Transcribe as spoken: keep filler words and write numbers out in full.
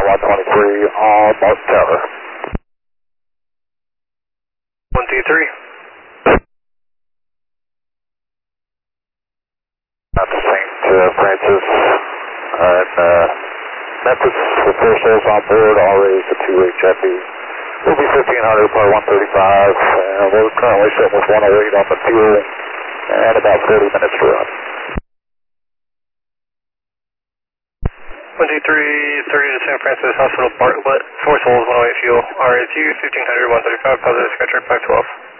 one twenty-three on Mark Tower. one two three. That's Saint uh, Francis and uh, Memphis with four souls on board, all raised to two H F E. We'll be fifteen hundred par one thirty-five, and we're currently sitting with one oh eight on the fuel and about forty minutes to run. one two three, thirty to San Francisco Hospital, Bartlett, four souls, one oh eight fuel, R A two, fifteen hundred, one thirty-five, positive, scratcher, five twelve.